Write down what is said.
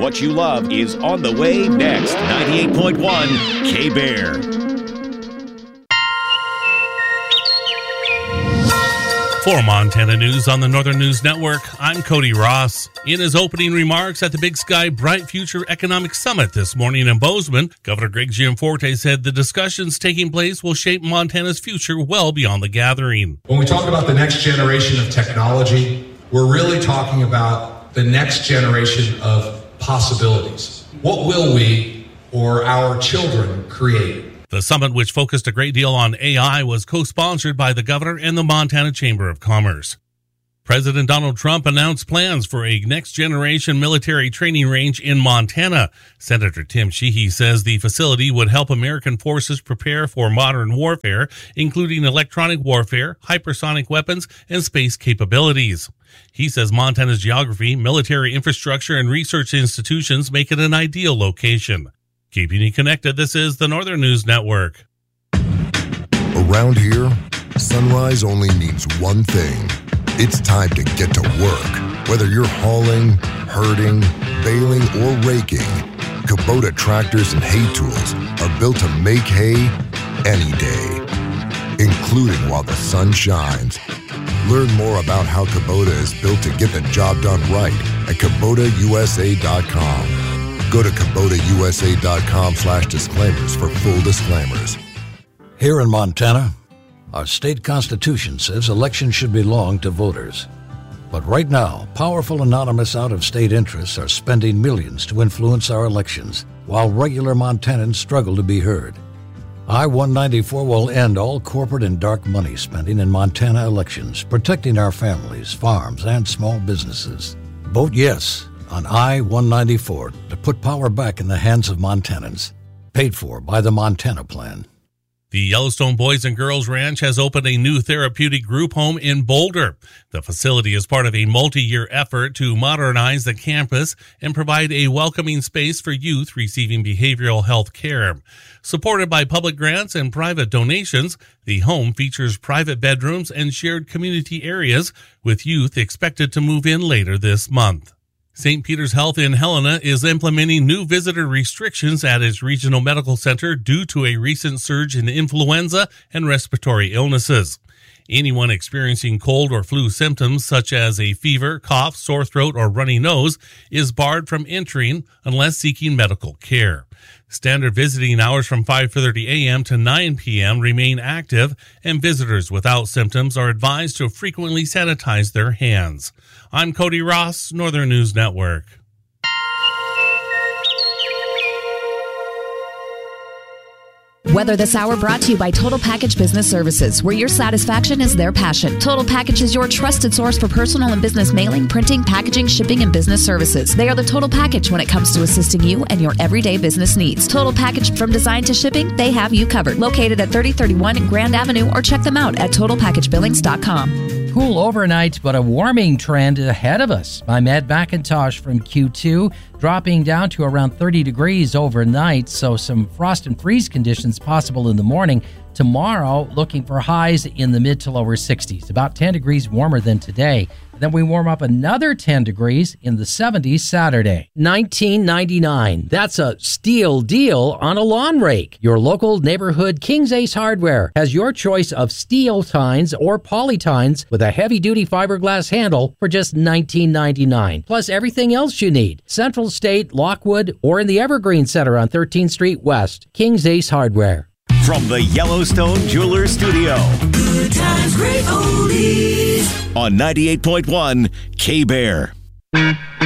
what you love is on the way next. 98.1 K-Bear. For Montana News on the Northern News Network, I'm Cody Ross. In his opening remarks at the Big Sky Bright Future Economic Summit this morning in Bozeman, Governor Greg Gianforte said the discussions taking place will shape Montana's future well beyond the gathering. When we talk about the next generation of technology, we're really talking about the next generation of possibilities. What will we or our children create? The summit, which focused a great deal on AI, was co-sponsored by the governor and the Montana Chamber of Commerce. President Donald Trump announced plans for a next-generation military training range in Montana. Senator Tim Sheehy says the facility would help American forces prepare for modern warfare, including electronic warfare, hypersonic weapons, and space capabilities. He says Montana's geography, military infrastructure, and research institutions make it an ideal location. Keeping you connected, this is the Northern News Network. Around here, sunrise only means one thing. It's time to get to work. Whether you're hauling, herding, baling, or raking, Kubota tractors and hay tools are built to make hay any day, including while the sun shines. Learn more about how Kubota is built to get the job done right at KubotaUSA.com. Go to KubotaUSA.com/disclaimers for full disclaimers. Here in Montana, our state constitution says elections should belong to voters. But right now, powerful anonymous out-of-state interests are spending millions to influence our elections, while regular Montanans struggle to be heard. I-194 will end all corporate and dark money spending in Montana elections, protecting our families, farms, and small businesses. Vote yes on I-194 to put power back in the hands of Montanans. Paid for by the Montana Plan. The Yellowstone Boys and Girls Ranch has opened a new therapeutic group home in Boulder. The facility is part of a multi-year effort to modernize the campus and provide a welcoming space for youth receiving behavioral health care. Supported by public grants and private donations, the home features private bedrooms and shared community areas, with youth expected to move in later this month. St. Peter's Health in Helena is implementing new visitor restrictions at its regional medical center due to a recent surge in influenza and respiratory illnesses. Anyone experiencing cold or flu symptoms such as a fever, cough, sore throat, or runny nose is barred from entering unless seeking medical care. Standard visiting hours from 5:30 a.m. to 9 p.m. remain active, and visitors without symptoms are advised to frequently sanitize their hands. I'm Cody Ross, Northern News Network. Weather this hour brought to you by Total Package Business Services, where your satisfaction is their passion. Total Package is your trusted source for personal and business mailing, printing, packaging, shipping, and business services. They are the Total Package when it comes to assisting you and your everyday business needs. Total Package from design to shipping, they have you covered. Located at 3031 Grand Avenue, or check them out at TotalPackageBillings.com. Cool overnight, but a warming trend ahead of us. I'm Ed McIntosh from Q2, dropping down to around 30 degrees overnight, so some frost and freeze conditions possible in the morning. Tomorrow, looking for highs in the mid to lower 60s, about 10 degrees warmer than today. Then we warm up another 10 degrees in the 70s Saturday. $19.99. That's a steal deal on a lawn rake. Your local neighborhood King's Ace Hardware has your choice of steel tines or poly tines with a heavy-duty fiberglass handle for just $19.99. Plus everything else you need. Central State, Lockwood, or in the Evergreen Center on 13th Street West. King's Ace Hardware. From the Yellowstone Jewelers Studio. Good times, great oldies. On 98.1 K-Bear.